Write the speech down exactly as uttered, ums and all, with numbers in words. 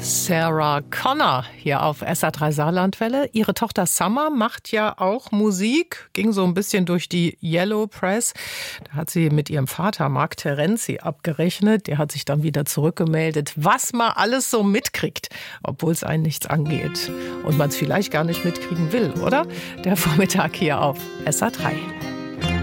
Sarah Connor hier auf S A drei Saarlandwelle. Ihre Tochter Summer macht ja auch Musik, ging so ein bisschen durch die Yellow Press. Da hat sie mit ihrem Vater Mark Terenzi abgerechnet. Der hat sich dann wieder zurückgemeldet, was man alles so mitkriegt, obwohl es einen nichts angeht. Und man es vielleicht gar nicht mitkriegen will, oder? Der Vormittag hier auf S A drei.